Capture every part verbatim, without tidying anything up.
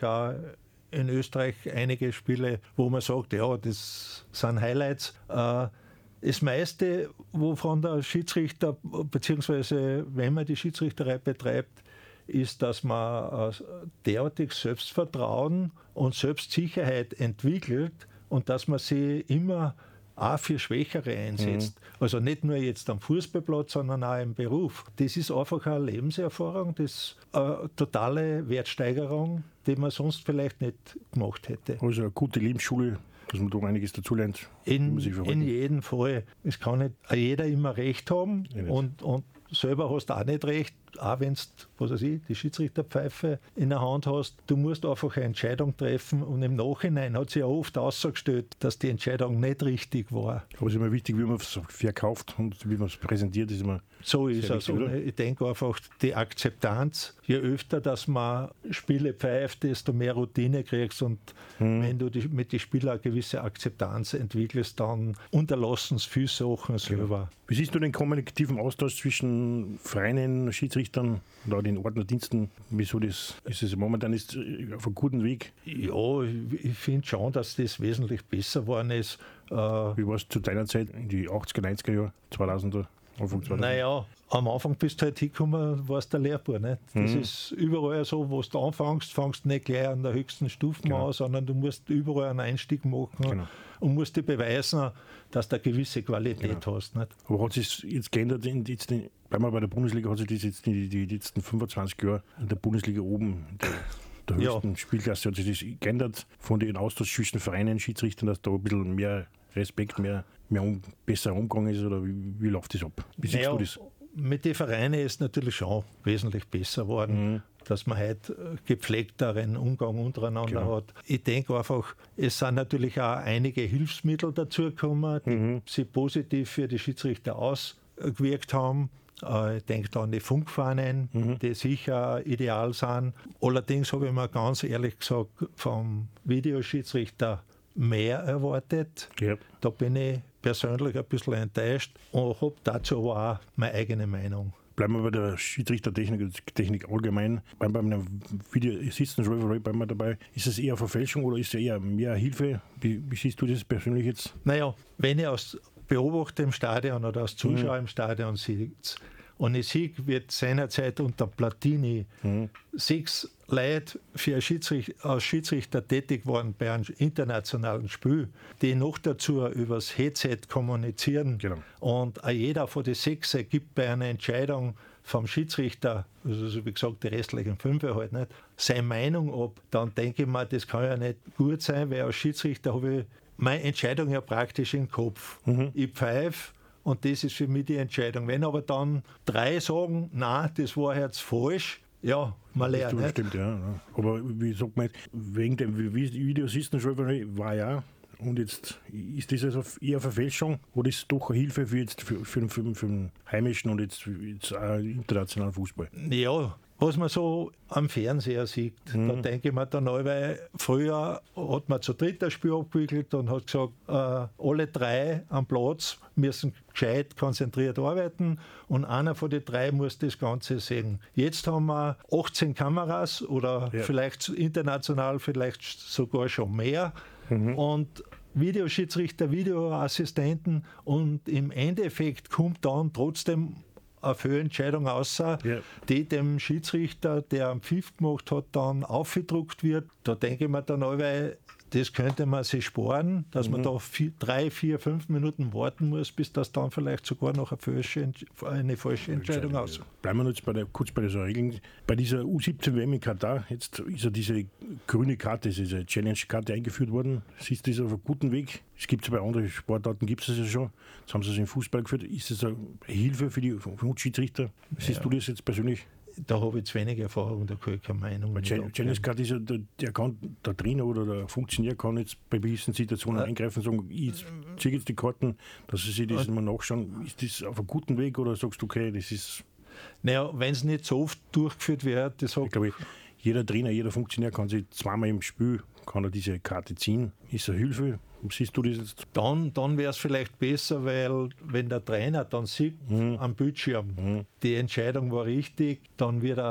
natürlich auch in Österreich einige Spiele, wo man sagt, ja, das sind Highlights. Äh, Das meiste, wovon der Schiedsrichter, beziehungsweise wenn man die Schiedsrichterei betreibt, ist, dass man derartig Selbstvertrauen und Selbstsicherheit entwickelt und dass man sie immer auch für Schwächere einsetzt. Mhm. Also nicht nur jetzt am Fußballplatz, sondern auch im Beruf. Das ist einfach eine Lebenserfahrung, das ist eine totale Wertsteigerung, die man sonst vielleicht nicht gemacht hätte. Also eine gute Lebensschule, dass man da einiges dazulernt. In, in jedem Fall. Es kann nicht jeder immer recht haben ja, und, und selber hast du auch nicht recht, auch wenn du, was weiß ich, die Schiedsrichterpfeife in der Hand hast. Du musst einfach eine Entscheidung treffen und im Nachhinein hat sich ja oft ausgestellt, dass die Entscheidung nicht richtig war. Aber es ist immer wichtig, wie man es verkauft und wie man es präsentiert, ist immer so ist es. Also, ich denke einfach, die Akzeptanz, je öfter, dass man Spiele pfeift, desto mehr Routine kriegst und hm. wenn du die, mit den Spielern eine gewisse Akzeptanz entwickelst, dann unterlassen es viele Sachen selber. Wie siehst du den kommunikativen Austausch zwischen Vereinen, Schiedsrichtern und auch den Ordnerdiensten? Wieso das ist es momentan ist auf einem guten Weg? Ja, ich finde schon, dass das wesentlich besser geworden ist. Wie war es zu deiner Zeit, in die achtziger, neunziger Jahre, zweitausender? Naja, am Anfang bist du halt hingekommen, warst der Lehrbuhr. Nicht? Das mhm. ist überall so, wo du anfängst, fängst du nicht gleich an der höchsten Stufe genau. an, sondern du musst überall einen Einstieg machen genau. und musst dir beweisen, dass du eine gewisse Qualität genau. hast. Nicht? Aber hat sich jetzt geändert, in, jetzt in, bleiben wir bei der Bundesliga, hat sich das jetzt in die, die letzten fünfundzwanzig Jahre in der Bundesliga oben, der, der höchsten ja. Spielklasse, hat sich das geändert von den Austausch zwischen Vereinen und Schiedsrichtern, dass da ein bisschen mehr Respekt, mehr, mehr um, besser Umgang ist, oder wie, wie läuft das ab? Wie siehst naja, du das? Mit den Vereinen ist natürlich schon wesentlich besser geworden, mhm. dass man heute gepflegteren Umgang untereinander genau. hat. Ich denke einfach, es sind natürlich auch einige Hilfsmittel dazugekommen, die mhm. sich positiv für die Schiedsrichter ausgewirkt haben. Ich denke da an die Funkvereine, mhm. die sicher ideal sind. Allerdings habe ich mir ganz ehrlich gesagt vom Videoschiedsrichter mehr erwartet. Ja. Da bin ich persönlich ein bisschen enttäuscht und habe dazu aber auch meine eigene Meinung. Bleiben wir bei der Schiedsrichtertechnik Technik allgemein. Bei einem Video Assistance Referee bleiben wir dabei. Ist es eher Verfälschung oder ist es eher mehr Hilfe? Wie, wie siehst du das persönlich jetzt? Naja, wenn ich als Beobachter im Stadion oder als Zuschauer mhm. im Stadion sitze und ich sehe, wird seinerzeit unter Platini mhm. sechs Leute für Schiedsrichter, als Schiedsrichter tätig waren bei einem internationalen Spiel, die noch dazu übers Headset kommunizieren. Genau. Und auch jeder von den sechs gibt bei einer Entscheidung vom Schiedsrichter, also wie gesagt, die restlichen fünf halt nicht, seine Meinung ab. Dann denke ich mir, das kann ja nicht gut sein, weil als Schiedsrichter habe ich meine Entscheidung ja praktisch im Kopf. Mhm. Ich pfeife. Und das ist für mich die Entscheidung. Wenn aber dann drei sagen, nein, das war jetzt falsch, ja, man lernt. Das stimmt, ja, ja. Aber wie sagt man jetzt, wegen dem Video Assistance Referee war ja, und jetzt ist das also eher Verfälschung oder ist es doch eine Hilfe für, jetzt, für, für, für, für den heimischen und jetzt, jetzt auch internationalen Fußball? Ja, was man so am Fernseher sieht, mhm. da denke ich mir dann auch, weil früher hat man zu dritt das Spiel abgewickelt und hat gesagt, äh, alle drei am Platz müssen gescheit konzentriert arbeiten und einer von den drei muss das Ganze sehen. Jetzt haben wir achtzehn Kameras oder ja. vielleicht international vielleicht sogar schon mehr mhm. und Videoschiedsrichter, Videoassistenten und im Endeffekt kommt dann trotzdem eine Fehlentscheidung außer, ja. die dem Schiedsrichter, der am Pfiff gemacht hat, dann aufgedruckt wird. Da denke ich mir dann auch, weil das könnte man sich sparen, dass mhm. man da vier, drei, vier, fünf Minuten warten muss, bis das dann vielleicht sogar noch eine falsche, eine falsche Entscheidung aussieht. Ja. Bleiben wir jetzt bei der, kurz bei diesen Regeln. Bei dieser U siebzehn W M in Katar, jetzt ist ja diese grüne Karte, diese Challenge-Karte eingeführt worden. Siehst du das auf einem guten Weg? Es gibt es bei anderen Sportarten, gibt es das ja schon. Jetzt haben sie es im Fußball geführt. Ist das eine Hilfe für die für uns Schiedsrichter? Siehst ja. du das jetzt persönlich? Da habe ich zu wenig Erfahrung, da kann ich keine Meinung. Challenge Card ist ja, der, der kann, der Trainer oder der Funktionär kann jetzt bei gewissen Situationen ja. eingreifen und sagen, ich ziehe jetzt die Karten, dass sie sich das ja. mal nachschauen. Ist das auf einem guten Weg oder sagst du, okay, das ist... Naja, wenn es nicht so oft durchgeführt wird, das ich glaube, jeder Trainer, jeder Funktionär kann sich zweimal im Spiel kann er diese Karte ziehen. Ist eine Hilfe? Siehst du das jetzt? Dann, dann wäre es vielleicht besser, weil wenn der Trainer dann sieht mhm. am Bildschirm, mhm. die Entscheidung war richtig, dann wird er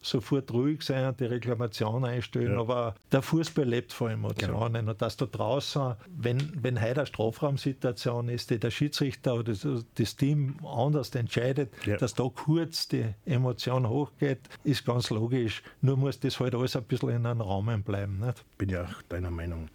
sofort ruhig sein und die Reklamation einstellen, ja. aber der Fußball lebt von Emotionen. Genau. Und dass da draußen, wenn, wenn heute eine Strafraumsituation ist, die der Schiedsrichter oder das, das Team anders entscheidet, ja. dass da kurz die Emotion hochgeht, ist ganz logisch. Nur muss das halt alles ein bisschen in einem Rahmen bleiben. Nicht? Bin ja auch deiner Meinung.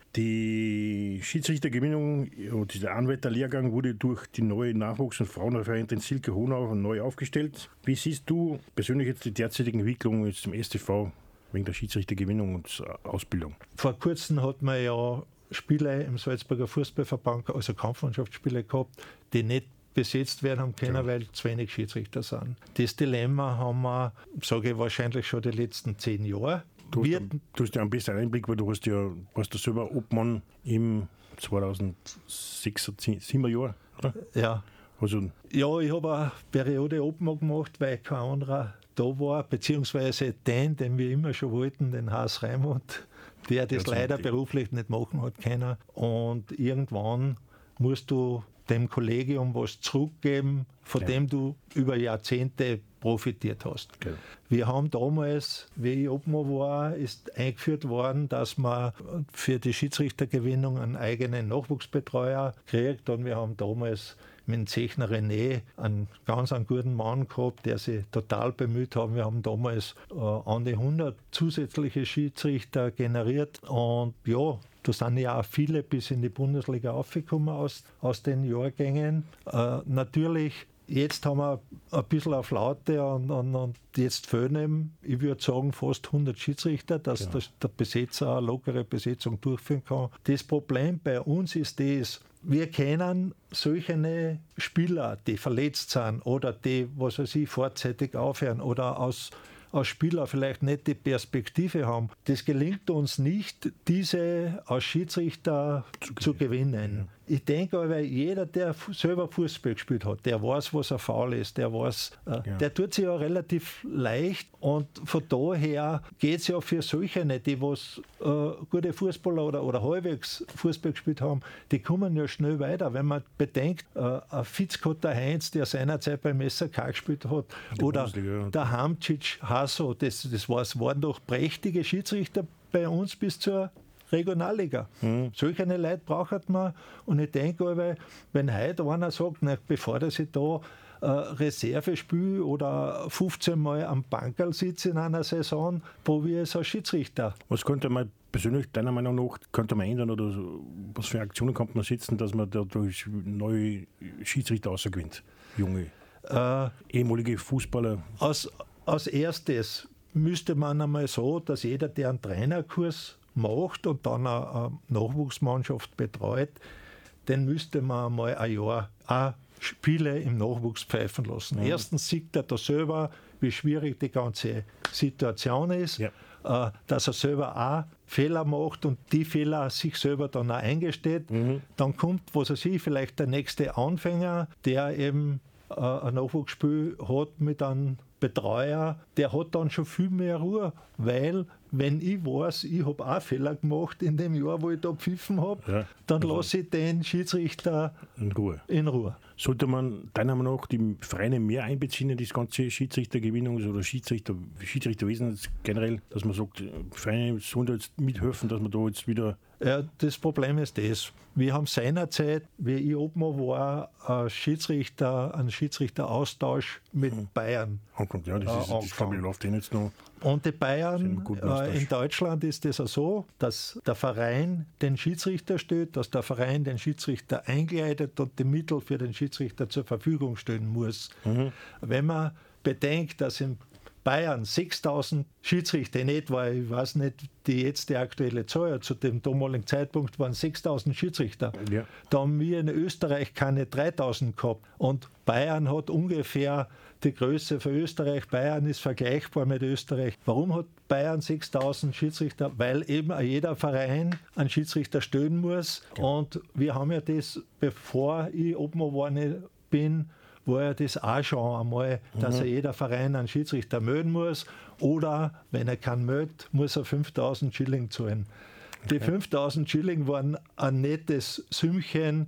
Die Schiedsrichtergewinnung, dieser Anwärterlehrgang wurde durch die neue Nachwuchs- und Frauenreferentin den Silke Honau neu aufgestellt. Wie siehst du persönlich jetzt die derzeitige Entwicklung jetzt im S T V wegen der Schiedsrichtergewinnung und Ausbildung? Vor kurzem hat man ja Spiele im Salzburger Fußballverband, also Kampfmannschaftsspiele gehabt, die nicht besetzt werden haben können, ja. weil zu wenig Schiedsrichter sind. Das Dilemma haben wir, sage ich, wahrscheinlich schon die letzten zehn Jahre. Du hast, du hast ja einen besseren Einblick, weil du hast ja warst ja selber Obmann im zweitausendsechs, sieben Jahr, oder? Ja. Also ja, ich habe eine Periode Obmann gemacht, weil kein anderer da war, beziehungsweise den, den wir immer schon wollten, den Haas Raimund, der das ja, leider beruflich nicht machen hat können. Und irgendwann musst du dem Kollegium was zurückgeben, von ja. dem du über Jahrzehnte profitiert hast. Okay. Wir haben damals, wie ich Obmann war, ist eingeführt worden, dass man für die Schiedsrichtergewinnung einen eigenen Nachwuchsbetreuer kriegt. Und wir haben damals mit dem Zechner René einen ganz einen guten Mann gehabt, der sich total bemüht hat. Wir haben damals äh, an die hundert zusätzliche Schiedsrichter generiert. Und ja, da sind ja auch viele bis in die Bundesliga aufgekommen aus, aus den Jahrgängen. Äh, natürlich, jetzt haben wir ein bisschen auf Laute und, und, und jetzt fehlen eben, ich würde sagen, fast hundert Schiedsrichter, dass ja. das, der Besetzer eine lockere Besetzung durchführen kann. Das Problem bei uns ist das, wir kennen solche Spieler, die verletzt sind oder die, was weiß ich, vorzeitig aufhören oder aus als Spieler vielleicht nicht die Perspektive haben. Das gelingt uns nicht, diese als Schiedsrichter zu, zu gewinnen. Ich denke aber, jeder, der selber Fußball gespielt hat, der weiß, was ein Foul ist, der weiß, äh, ja. der tut sich ja relativ leicht und von daher geht es ja für solche, die was äh, gute Fußballer oder, oder halbwegs Fußball gespielt haben, die kommen ja schnell weiter. Wenn man bedenkt, äh, ein Fitzkotter Heinz, der seinerzeit beim S K gespielt hat, die oder der Hamcic Hasso, das, das waren doch prächtige Schiedsrichter bei uns bis zur Regionalliga. Mhm. Solche Leute braucht man. Und ich denke aber, wenn heute einer sagt, na, bevor ich da äh, Reserve spiele oder fünfzehn Mal am Bankerl sitze in einer Saison, probiere ich es als Schiedsrichter. Was könnte man persönlich deiner Meinung nach könnte man ändern oder so, was für Aktionen kann man setzen, dass man dadurch neue Schiedsrichter außergewinnt? Junge, äh, ehemalige Fußballer. Als, als erstes müsste man einmal so, dass jeder, der einen Trainerkurs macht und dann eine Nachwuchsmannschaft betreut, den müsste man mal ein Jahr auch Spiele im Nachwuchs pfeifen lassen. Mhm. Erstens sieht er da selber, wie schwierig die ganze Situation ist, ja. äh, dass er selber auch Fehler macht und die Fehler sich selber dann auch eingesteht. Mhm. Dann kommt, was weiß ich, vielleicht der nächste Anfänger, der eben äh, ein Nachwuchsspiel hat mit einem Betreuer, der hat dann schon viel mehr Ruhe, weil wenn ich weiß, ich habe auch Fehler gemacht in dem Jahr, wo ich da gepfiffen habe, ja, dann also lasse ich den Schiedsrichter in Ruhe. in Ruhe. Sollte man deiner Meinung nach die Vereine mehr einbeziehen in das ganze Schiedsrichtergewinnungs- oder Schiedsrichter, Schiedsrichterwesen generell, dass man sagt, Vereine sollen da jetzt mithelfen, dass man da jetzt wieder... Ja, das Problem ist das. Wir haben seinerzeit, wie ich Obmann war, ein Schiedsrichter, einen Schiedsrichteraustausch mit mhm. Bayern. Ankommt, ja, das, ist, das glaube ich, läuft eh jetzt noch. Und die Bayern, äh, in Deutschland ist es das so, dass der Verein den Schiedsrichter stellt, dass der Verein den Schiedsrichter einkleidet und die Mittel für den Schiedsrichter zur Verfügung stellen muss. Mhm. Wenn man bedenkt, dass in Bayern sechstausend Schiedsrichter in etwa, ich weiß nicht, die jetzt die aktuelle Zahl, zu dem damaligen Zeitpunkt waren sechstausend Schiedsrichter. Ja. Da haben wir in Österreich keine dreitausend gehabt. Und Bayern hat ungefähr die Größe für Österreich. Bayern ist vergleichbar mit Österreich. Warum hat Bayern sechstausend Schiedsrichter? Weil eben jeder Verein einen Schiedsrichter stellen muss. Ja. Und wir haben ja das, bevor ich Obmann geworden bin, war ja das auch schon einmal, dass mhm. er jeder Verein einen Schiedsrichter melden muss oder, wenn er keinen meldet, muss er fünftausend Schilling zahlen. Die okay. fünftausend Schilling waren ein nettes Sümmchen,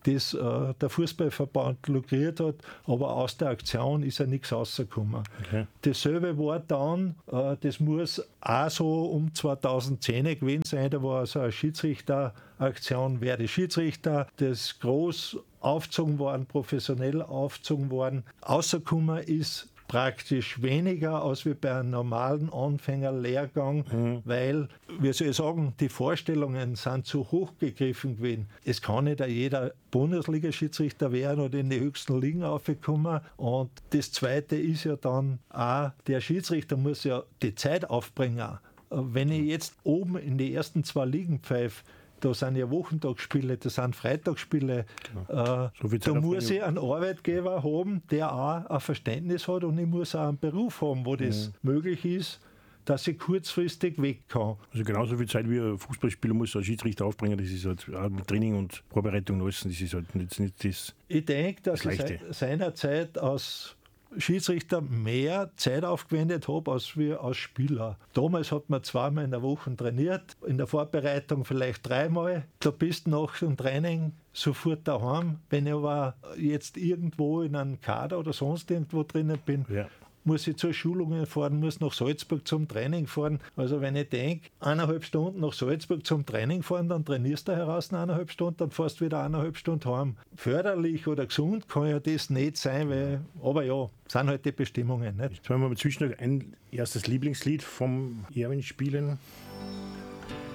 das äh, der Fußballverband lukriert hat, aber aus der Aktion ist ja nichts rausgekommen. Okay. Dasselbe war dann, äh, das muss auch so um zweitausendzehn gewesen sein, da war so eine Schiedsrichteraktion, werde Schiedsrichter, das groß aufgezogen worden, professionell aufgezogen worden. Rausgekommen ist praktisch weniger als wie bei einem normalen Anfängerlehrgang, mhm. weil, wie soll ich sagen, die Vorstellungen sind zu hoch gegriffen gewesen. Es kann nicht jeder Bundesliga-Schiedsrichter werden oder in die höchsten Ligen aufkommen. Und das Zweite ist ja dann auch, der Schiedsrichter muss ja die Zeit aufbringen. Wenn ich jetzt oben in die ersten zwei Ligen pfeife, da sind ja Wochentagsspiele, das sind Freitagsspiele. Genau. Äh, so da muss ich einen Arbeitgeber haben, der auch ein Verständnis hat, und ich muss auch einen Beruf haben, wo das mhm. möglich ist, dass ich kurzfristig weg kann. Also genauso viel Zeit wie ein Fußballspieler muss ein Schiedsrichter aufbringen, das ist halt auch mit Training und Vorbereitung und alles, das ist halt nicht, nicht das. Ich denke, dass das ich seinerzeit als Schiedsrichter mehr Zeit aufgewendet habe als wir als Spieler. Damals hat man zweimal in der Woche trainiert, in der Vorbereitung vielleicht dreimal. Da bist du nach dem Training sofort daheim. Wenn ich aber jetzt irgendwo in einem Kader oder sonst irgendwo drinnen bin, ja. muss ich zur Schulungen fahren, muss nach Salzburg zum Training fahren. Also wenn ich denke, eineinhalb Stunden nach Salzburg zum Training fahren, dann trainierst du heraus eineinhalb Stunden, dann fährst du wieder eineinhalb Stunden heim. Förderlich oder gesund kann ja das nicht sein, weil, aber ja, sind halt die Bestimmungen. Nicht? Jetzt wollen wir mal zwischendurch ein erstes Lieblingslied vom Erwin spielen.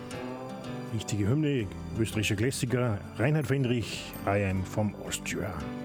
Wichtige Hymne, österreichischer Klassiker, Reinhard Fendrich, I Am from Austria.